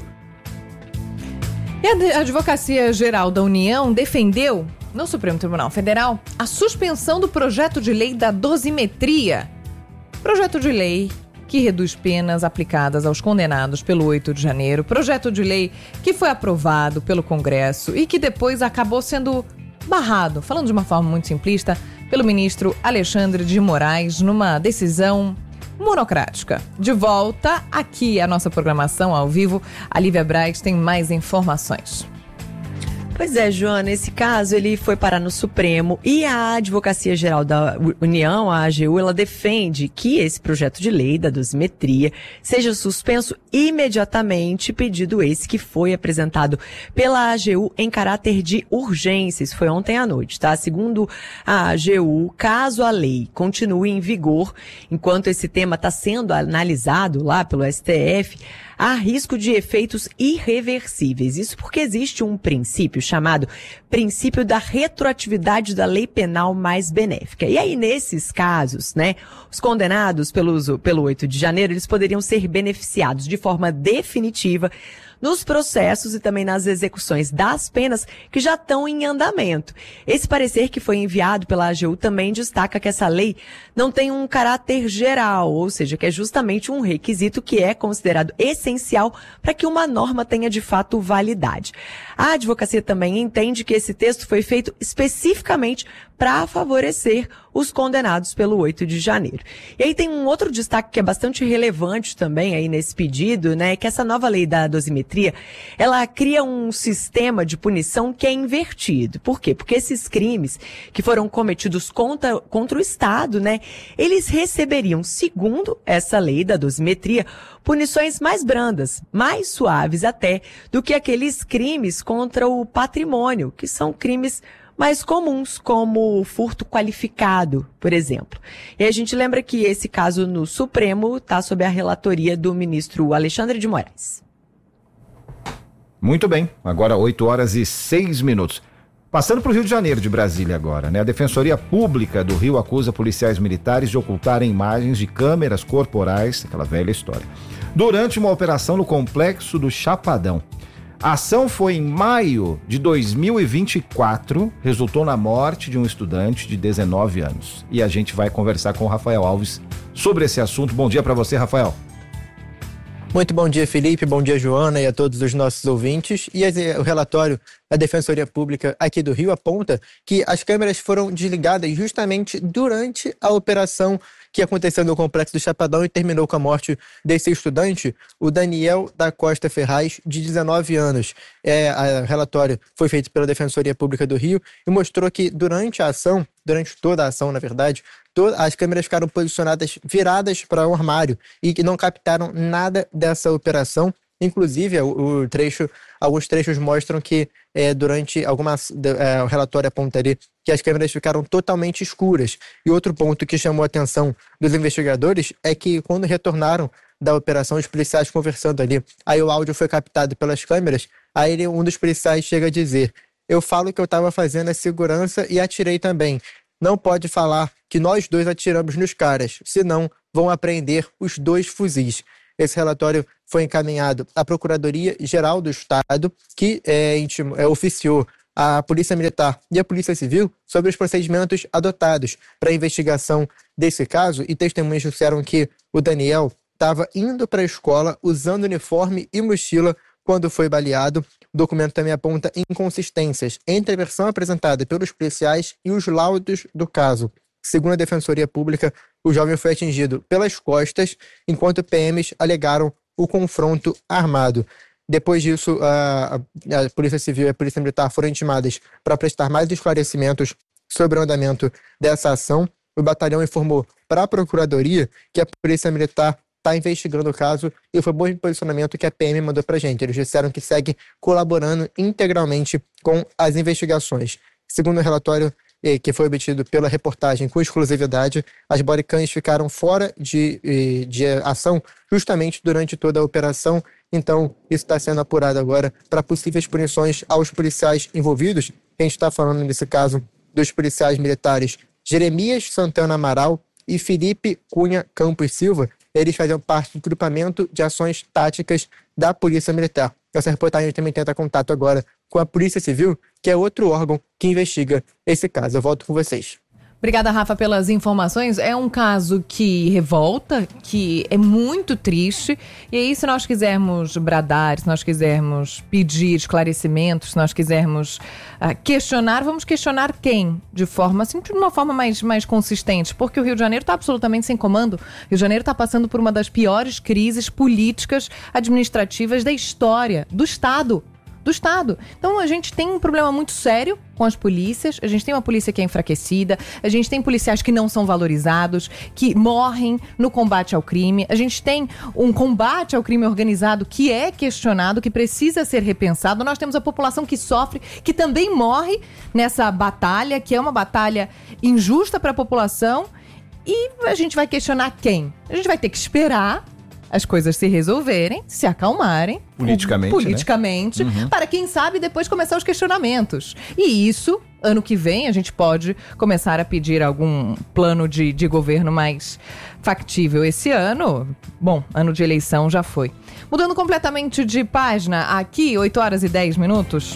Speaker 3: E a Advocacia Geral da União defendeu no Supremo Tribunal Federal a suspensão do projeto de lei da dosimetria. Projeto de lei que reduz penas aplicadas aos condenados pelo oito de janeiro. Projeto de lei que foi aprovado pelo Congresso e que depois acabou sendo barrado, falando de uma forma muito simplista, pelo ministro Alexandre de Moraes numa decisão monocrática. De volta aqui à nossa programação ao vivo, a Lívia Braz tem mais informações.
Speaker 4: Pois é, Joana, esse caso ele foi parar no Supremo e a Advocacia Geral da União, a A G U, ela defende que esse projeto de lei da dosimetria seja suspenso imediatamente, pedido esse que foi apresentado pela A G U em caráter de urgência. Isso foi ontem à noite, tá? Segundo a A G U, caso a lei continue em vigor, enquanto esse tema está sendo analisado lá pelo S T F, há risco de efeitos irreversíveis. Isso porque existe um princípio chamado princípio da retroatividade da lei penal mais benéfica. E aí, nesses casos, né, os condenados pelos, pelo oito de janeiro, eles poderiam ser beneficiados de forma definitiva nos processos e também nas execuções das penas que já estão em andamento. Esse parecer que foi enviado pela A G U também destaca que essa lei não tem um caráter geral, ou seja, que é justamente um requisito que é considerado essencial para que uma norma tenha de fato validade. A advocacia também entende que esse texto foi feito especificamente para favorecer os condenados pelo oito de janeiro. E aí tem um outro destaque que é bastante relevante também aí nesse pedido, né, que essa nova lei da dosimetria, ela cria um sistema de punição que é invertido. Por quê? Porque esses crimes que foram cometidos contra, contra o Estado, né, eles receberiam, segundo essa lei da dosimetria, punições mais brandas, mais suaves até, do que aqueles crimes contra o patrimônio, que são crimes mais comuns, como o furto qualificado, por exemplo. E a gente lembra que esse caso no Supremo está sob a relatoria do ministro Alexandre de Moraes.
Speaker 2: Muito bem, agora oito horas e seis minutos. Passando para o Rio de Janeiro, de Brasília agora, né? A Defensoria Pública do Rio acusa policiais militares de ocultarem imagens de câmeras corporais, aquela velha história, durante uma operação no Complexo do Chapadão. A ação foi em maio de dois mil e vinte e quatro, resultou na morte de um estudante de dezenove anos. E a gente vai conversar com o Rafael Alves sobre esse assunto. Bom dia para você, Rafael.
Speaker 5: Muito bom dia, Felipe, bom dia, Joana, e a todos os nossos ouvintes. E o relatório da Defensoria Pública aqui do Rio aponta que as câmeras foram desligadas justamente durante a operação que aconteceu no Complexo do Chapadão e terminou com a morte desse estudante, o Daniel da Costa Ferraz, de dezenove anos. É, o relatório foi feito pela Defensoria Pública do Rio e mostrou que durante a ação, durante toda a ação, na verdade, todas as câmeras ficaram posicionadas viradas para o armário e que não captaram nada dessa operação. Inclusive, o, o trecho, alguns trechos mostram que é, durante algumas... É, o relatório aponta ali que as câmeras ficaram totalmente escuras. E outro ponto que chamou a atenção dos investigadores é que quando retornaram da operação, os policiais conversando ali, aí o áudio foi captado pelas câmeras, aí ele, um dos policiais chega a dizer: eu falo que eu estava fazendo a segurança e atirei também. Não pode falar que nós dois atiramos nos caras, senão vão apreender os dois fuzis. Esse relatório foi encaminhado à Procuradoria-Geral do Estado, que é, intimo, é, oficiou a Polícia Militar e a Polícia Civil sobre os procedimentos adotados para a investigação desse caso, e testemunhas disseram que o Daniel estava indo para a escola usando uniforme e mochila quando foi baleado. O documento também aponta inconsistências entre a versão apresentada pelos policiais e os laudos do caso. Segundo a Defensoria Pública, o jovem foi atingido pelas costas, enquanto P Ms alegaram o confronto armado. Depois disso, a, a Polícia Civil e a Polícia Militar foram intimadas para prestar mais esclarecimentos sobre o andamento dessa ação. O batalhão informou para a Procuradoria que a Polícia Militar está investigando o caso, e foi bom posicionamento que a P M mandou para a gente. Eles disseram que segue colaborando integralmente com as investigações. Segundo o relatório eh, que foi obtido pela reportagem com exclusividade, as bodycams ficaram fora de, eh, de ação justamente durante toda a operação. Então, isso está sendo apurado agora para possíveis punições aos policiais envolvidos. A gente está falando, nesse caso, dos policiais militares Jeremias Santana Amaral e Felipe Cunha Campos Silva. Eles faziam parte do grupamento de ações táticas da Polícia Militar. Essa reportagem também tenta contato agora com a Polícia Civil, que é outro órgão que investiga esse caso. Eu volto com vocês.
Speaker 3: Obrigada, Rafa, pelas informações. É um caso que revolta, que é muito triste. E aí, se nós quisermos bradar, se nós quisermos pedir esclarecimentos, se nós quisermos uh, questionar, vamos questionar quem? De forma, assim, de uma forma mais, mais consistente. Porque o Rio de Janeiro está absolutamente sem comando. O Rio de Janeiro está passando por uma das piores crises políticas administrativas da história do Estado. do Estado. Então a gente tem um problema muito sério com as polícias, a gente tem uma polícia que é enfraquecida, a gente tem policiais que não são valorizados, que morrem no combate ao crime, a gente tem um combate ao crime organizado que é questionado, que precisa ser repensado, nós temos a população que sofre, que também morre nessa batalha, que é uma batalha injusta para a população, e a gente vai questionar quem? A gente vai ter que esperar as coisas se resolverem, se acalmarem.
Speaker 2: Politicamente,
Speaker 3: Politicamente,
Speaker 2: né? Uhum.
Speaker 3: Para quem sabe depois começar os questionamentos. E isso, ano que vem, a gente pode começar a pedir algum plano de, de governo mais factível. Esse ano, bom, ano de eleição já foi. Mudando completamente de página, aqui, oito horas e dez minutos.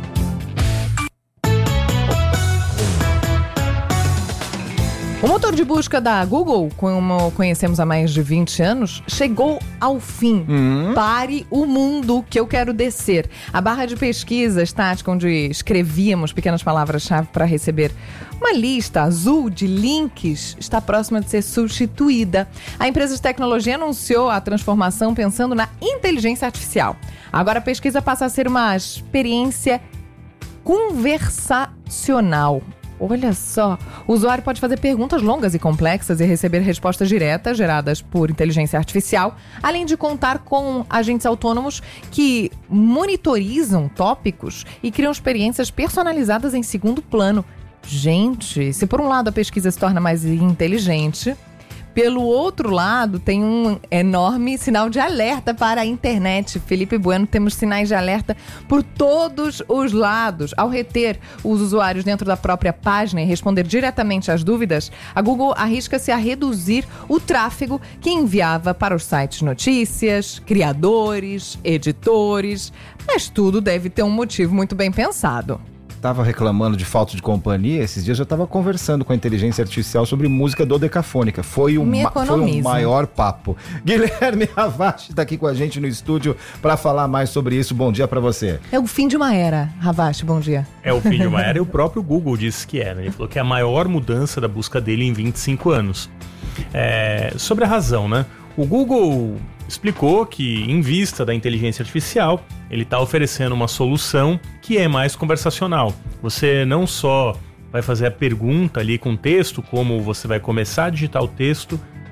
Speaker 3: O motor de busca da Google, como conhecemos há mais de vinte anos, chegou ao fim. Hum. Pare o mundo que eu quero descer. A barra de pesquisa estática, onde escrevíamos pequenas palavras-chave para receber uma lista azul de links, está próxima de ser substituída. A empresa de tecnologia anunciou a transformação pensando na inteligência artificial. Agora a pesquisa passa a ser uma experiência conversacional. Olha só, o usuário pode fazer perguntas longas e complexas e receber respostas diretas geradas por inteligência artificial, além de contar com agentes autônomos que monitorizam tópicos e criam experiências personalizadas em segundo plano. Gente, se por um lado a pesquisa se torna mais inteligente, pelo outro lado, tem um enorme sinal de alerta para a internet. Felipe Bueno, temos sinais de alerta por todos os lados. Ao reter os usuários dentro da própria página e responder diretamente às dúvidas, a Google arrisca-se a reduzir o tráfego que enviava para os sites notícias, criadores, editores. Mas tudo deve ter um motivo muito bem pensado.
Speaker 2: Estava reclamando de falta de companhia, esses dias eu estava conversando com a inteligência artificial sobre música dodecafônica. Foi o, ma- foi o maior papo. Guilherme Ravache está aqui com a gente no estúdio para falar mais sobre isso. Bom dia para você.
Speaker 3: É o fim de uma era, Ravache, bom dia.
Speaker 7: É o fim de uma era e o próprio Google disse que é, né? Ele falou que é a maior mudança da busca dele em vinte e cinco anos. É, sobre a razão, né? O Google explicou que, em vista da inteligência artificial, ele está oferecendo uma solução que é mais conversacional. Você não só vai fazer a pergunta ali com texto, como você vai começar a digitar o texto,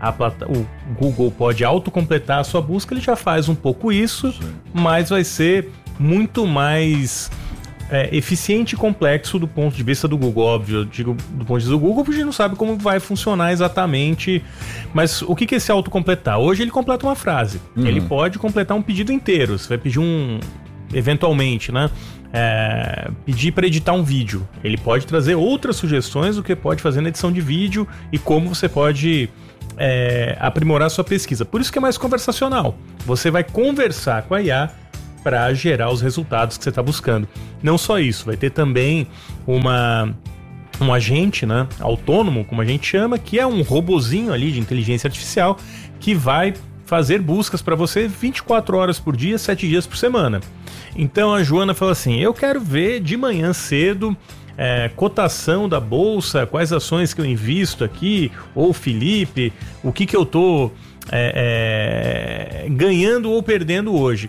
Speaker 7: a plata- o Google pode autocompletar a sua busca, ele já faz um pouco isso, Sim. mas vai ser muito mais é, eficiente e complexo do ponto de vista do Google. Óbvio, eu digo do ponto de vista do Google, porque a gente não sabe como vai funcionar exatamente. Mas o que, que é esse autocompletar? Hoje ele completa uma frase. Uhum. Ele pode completar um pedido inteiro. Você vai pedir um... eventualmente, né? É, pedir para editar um vídeo. Ele pode trazer outras sugestões do que pode fazer na edição de vídeo e como você pode é, aprimorar a sua pesquisa. Por isso que é mais conversacional. Você vai conversar com a I A para gerar os resultados que você está buscando. Não só isso, vai ter também uma, um agente, né, autônomo, como a gente chama, que é um robozinho ali de inteligência artificial que vai fazer buscas para você vinte e quatro horas por dia, sete dias por semana. Então a Joana falou assim, eu quero ver de manhã cedo é, cotação da bolsa, quais ações que eu invisto aqui, ou Felipe, o que que eu tô é, é, ganhando ou perdendo hoje.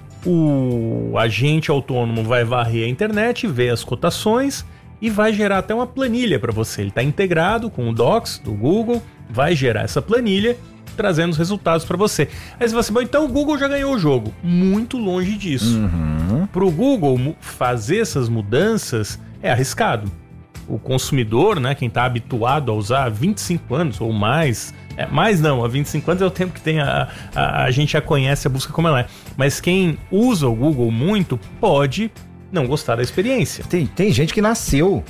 Speaker 7: O agente autônomo vai varrer a internet, ver as cotações e vai gerar até uma planilha para você. Ele está integrado com o Docs do Google, vai gerar essa planilha trazendo os resultados para você. Aí você fala assim, bom, então o Google já ganhou o jogo. Muito longe disso. Uhum. Para o Google fazer essas mudanças é arriscado. O consumidor, né, quem está habituado a usar há vinte e cinco anos ou mais, é, mais não, há vinte e cinco anos é o tempo que tem a, a, a gente já conhece a busca como ela é. Mas quem usa o Google muito pode não gostar da experiência.
Speaker 2: Tem, tem gente que nasceu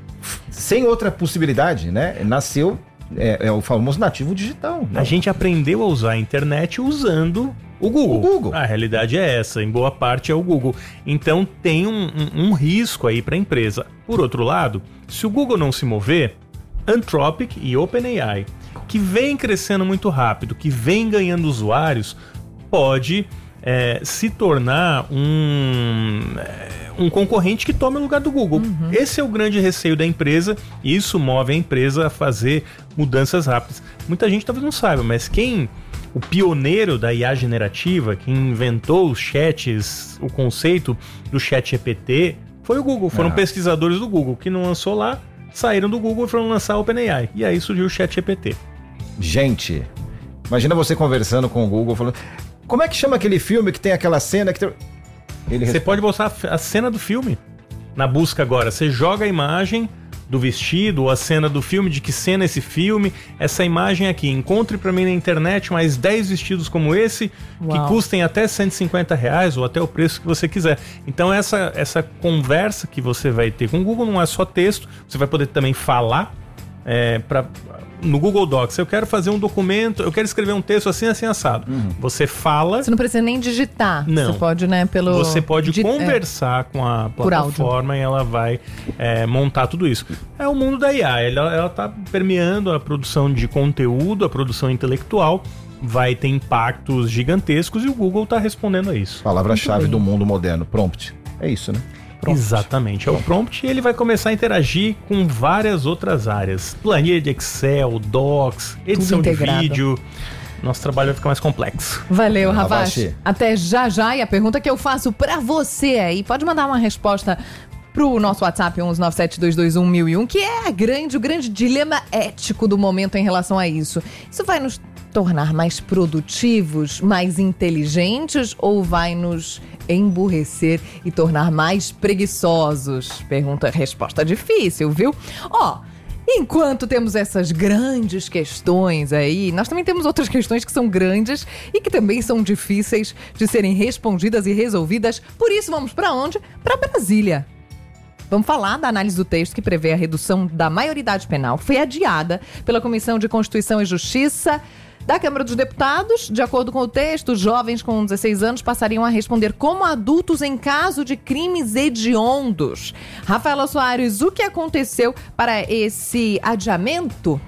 Speaker 2: sem outra possibilidade, né? Nasceu É, é o famoso nativo digital.
Speaker 7: Né? A gente aprendeu a usar a internet usando o Google.
Speaker 2: O Google.
Speaker 7: A realidade é essa, em boa parte é o Google. Então tem um, um, um risco aí para a empresa. Por outro lado, se o Google não se mover, Anthropic e OpenAI, que vem crescendo muito rápido, que vem ganhando usuários, pode é, se tornar um... É, um concorrente que tome o lugar do Google. Uhum. Esse é o grande receio da empresa e isso move a empresa a fazer mudanças rápidas. Muita gente talvez não saiba, mas quem, o pioneiro da I A generativa, quem inventou os chats, o conceito do chat G P T, foi o Google. Foram ah. pesquisadores do Google que não lançou lá, saíram do Google e foram lançar a OpenAI. E aí surgiu o chat G P T.
Speaker 2: Gente, imagina você conversando com o Google, falando, como é que chama aquele filme que tem aquela cena que tem...
Speaker 7: Ele você responde. Pode botar a cena do filme na busca agora. Você joga a imagem do vestido ou a cena do filme, de que cena é esse filme, essa imagem aqui. Encontre para mim na internet mais dez vestidos como esse, Uau. que custem até cento e cinquenta reais ou até o preço que você quiser. Então essa, essa conversa que você vai ter com o Google não é só texto, você vai poder também falar é, pra, no Google Docs. Eu quero fazer um documento, eu quero escrever um texto assim, assim, assado. Uhum. Você fala...
Speaker 3: Você não precisa nem digitar.
Speaker 7: Não.
Speaker 3: Você pode, né, pelo...
Speaker 7: Você pode
Speaker 3: Digi-
Speaker 7: conversar é. com a plataforma e ela vai é, montar tudo isso. É o mundo da I A. Ela, ela tá permeando a produção de conteúdo, a produção intelectual. Vai ter impactos gigantescos e o Google está respondendo a isso.
Speaker 2: Palavra-chave do mundo moderno, prompt. É isso, né?
Speaker 7: Prompt. Exatamente, é o prompt e ele vai começar a interagir com várias outras áreas. Planilha de Excel, Docs, edição de vídeo. Nosso trabalho vai ficar mais complexo.
Speaker 3: Valeu, Ravache. Até já já. E a pergunta que eu faço pra você aí, pode mandar uma resposta pro nosso WhatsApp onze nove sete dois dois um um zero zero um, que é a grande, o grande dilema ético do momento em relação a isso. Isso vai nos tornar mais produtivos, mais inteligentes ou vai nos emburrecer e tornar mais preguiçosos? Pergunta, resposta difícil, viu? Ó, enquanto temos essas grandes questões aí, nós também temos outras questões que são grandes e que também são difíceis de serem respondidas e resolvidas. Por isso, vamos para onde? Para Brasília. Vamos falar da análise do texto que prevê a redução da maioridade penal, que foi adiada pela Comissão de Constituição e Justiça da Câmara dos Deputados. De acordo com o texto, jovens com dezesseis anos passariam a responder como adultos em caso de crimes hediondos. Rafaela Soares, o que aconteceu para esse adiamento?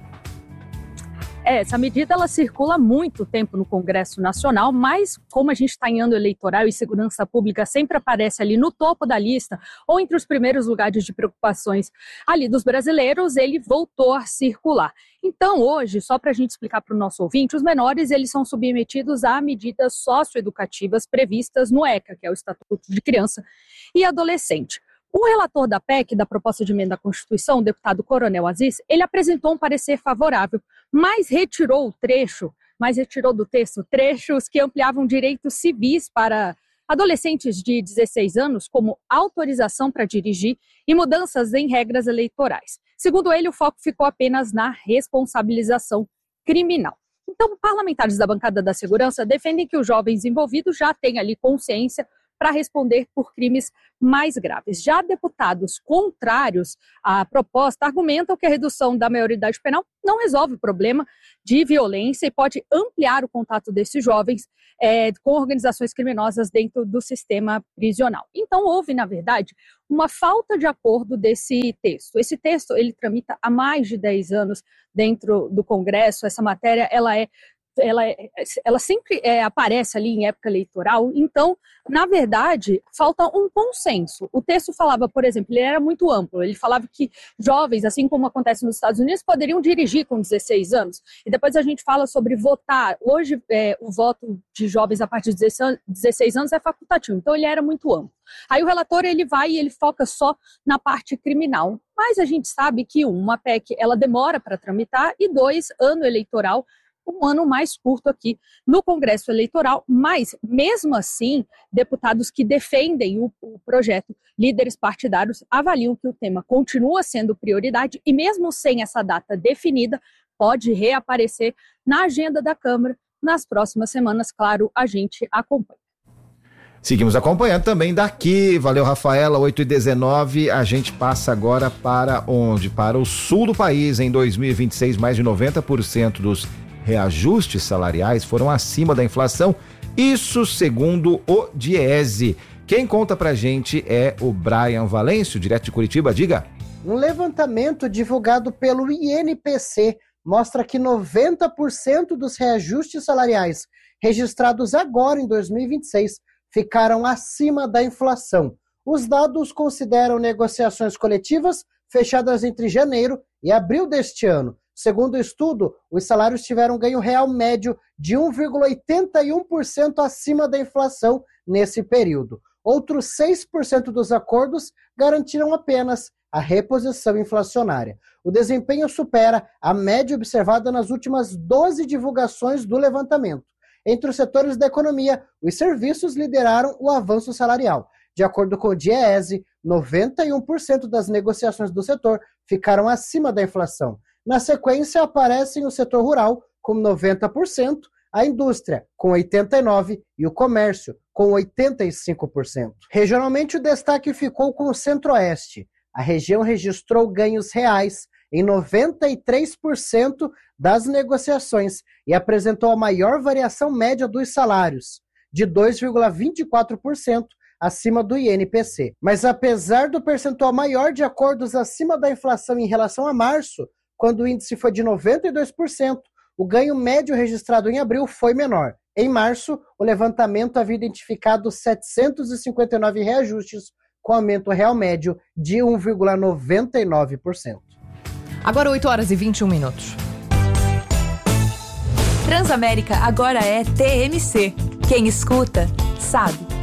Speaker 20: É, essa medida ela circula há muito tempo no Congresso Nacional, mas como a gente está em ano eleitoral e segurança pública sempre aparece ali no topo da lista ou entre os primeiros lugares de preocupações ali dos brasileiros, ele voltou a circular. Então hoje, só para a gente explicar para o nosso ouvinte, os menores eles são submetidos a medidas socioeducativas previstas no ECA, que é o Estatuto de Criança e Adolescente. O relator da P E C, da proposta de emenda à Constituição, o deputado Coronel Aziz, ele apresentou um parecer favorável, mas retirou o trecho, mas retirou do texto trechos que ampliavam direitos civis para adolescentes de dezesseis anos, como autorização para dirigir e mudanças em regras eleitorais. Segundo ele, o foco ficou apenas na responsabilização criminal. Então, parlamentares da bancada da segurança defendem que os jovens envolvidos já têm ali consciência para responder por crimes mais graves. Já deputados contrários à proposta argumentam que a redução da maioridade penal não resolve o problema de violência e pode ampliar o contato desses jovens é, com organizações criminosas dentro do sistema prisional. Então, houve, na verdade, uma falta de acordo desse texto. Esse texto, ele tramita há mais de dez anos dentro do Congresso. Essa matéria, ela é Ela, ela sempre é, aparece ali em época eleitoral, então, na verdade, falta um consenso. O texto falava, por exemplo, ele era muito amplo, ele falava que jovens, assim como acontece nos Estados Unidos, poderiam dirigir com dezesseis anos, e depois a gente fala sobre votar. Hoje, é, o voto de jovens a partir de dezesseis anos é facultativo, então ele era muito amplo. Aí o relator, ele vai e ele foca só na parte criminal, mas a gente sabe que, uma P E C, ela demora para tramitar, e dois, ano eleitoral, um ano mais curto aqui no Congresso Eleitoral, mas, mesmo assim, deputados que defendem o, o projeto, líderes partidários, avaliam que o tema continua sendo prioridade e, mesmo sem essa data definida, pode reaparecer na agenda da Câmara nas próximas semanas. Claro, a gente acompanha.
Speaker 2: Seguimos acompanhando também daqui. Valeu, Rafaela. oito e dezenove. A gente passa agora para onde? Para o sul do país. Em dois mil e vinte e seis, mais de noventa por cento dos reajustes salariais foram acima da inflação, isso segundo o Diese. Quem conta pra gente é o Brian Valêncio, direto de Curitiba. Diga.
Speaker 8: Um levantamento divulgado pelo I N P C mostra que noventa por cento dos reajustes salariais registrados agora em dois mil e vinte e seis ficaram acima da inflação. Os dados consideram negociações coletivas fechadas entre janeiro e abril deste ano. Segundo o estudo, os salários tiveram um ganho real médio de um vírgula oitenta e um por cento acima da inflação nesse período. Outros seis por cento dos acordos garantiram apenas a reposição inflacionária. O desempenho supera a média observada nas últimas doze divulgações do levantamento. Entre os setores da economia, os serviços lideraram o avanço salarial. De acordo com o Diese, noventa e um por cento das negociações do setor ficaram acima da inflação. Na sequência, aparecem o setor rural, com noventa por cento, a indústria, com oitenta e nove por cento, e o comércio, com oitenta e cinco por cento. Regionalmente, o destaque ficou com o Centro-Oeste. A região registrou ganhos reais em noventa e três por cento das negociações e apresentou a maior variação média dos salários, de dois vírgula vinte e quatro por cento acima do I N P C. Mas apesar do percentual maior de acordos acima da inflação em relação a março, quando o índice foi de noventa e dois por cento, o ganho médio registrado em abril foi menor. Em março, o levantamento havia identificado setecentos e cinquenta e nove reajustes, com aumento real médio de um vírgula noventa e nove por cento.
Speaker 3: Agora oito horas e vinte e um minutos.
Speaker 15: Transamérica agora é T M C. Quem escuta, sabe.